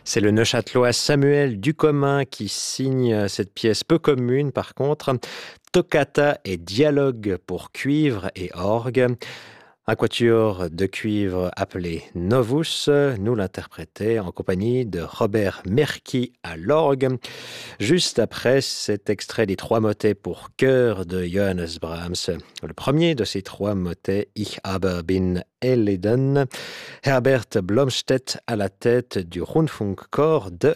C'est le Neuchâtelois Samuel Ducommun qui signe cette pièce peu commune par contre. Toccata et dialogue pour cuivre et orgue. Un quatuor de cuivre appelé Novus nous l'interprétait en compagnie de Robert Merki à l'orgue. Juste après cet extrait des 3 motets pour chœur de Johannes Brahms. Le premier de ces 3 motets, Ich aber bin Eleden, Herbert Blomstedt à la tête du Rundfunkchor de